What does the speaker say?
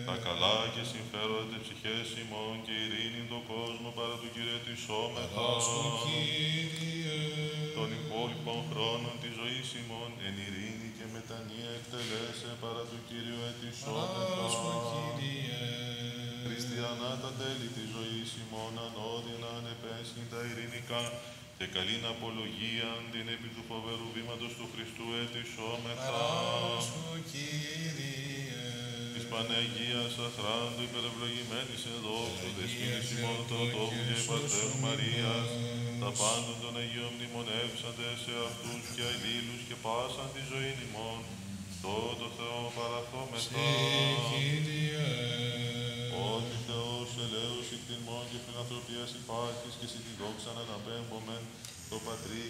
Τα καλά και συμφέροντα ψυχές ημών και ειρήνη τον κόσμο παρά του Κύριου ετησόμεθα. Των υπόλοιπων χρόνων της ζωής ημών εν ειρήνη και μετανία εκτελέσε παρά του Κύριου ετησόμεθα. Χριστιανά τα τέλη της ζωής ημών ανώδυνα ανεπέσχυντα τα ειρηνικά και καλήν απολογίαν την επί του φοβερού βήματος του Χριστού ετησόμεθα. Της Παναγίας Αθράντου υπερευλογημένης εν δόξου δεσποίνης ημών Θεοτόκου και Πατρέου Μαρίας, τα πάντων των Αγίων μνημονεύσαντε σε αυτούς και αλλήλους και πάσαν τη ζωήν ημών, το Θεό παραθόμεθα. Ότι Θεός ελέους εκτιμών και φιλανθρωπίας υπάρχεις και σε τη δόξα αναπέμπομεν το Πατρί